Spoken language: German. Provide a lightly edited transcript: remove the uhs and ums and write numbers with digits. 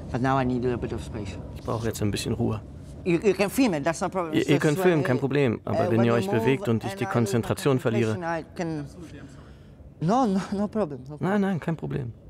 Ich brauche jetzt ein bisschen Ruhe. You can film it, that's no problem. Ihr könnt filmen, kein Problem. Aber wenn ihr euch bewegt und ich die Konzentration verliere... No problem. Nein, kein Problem.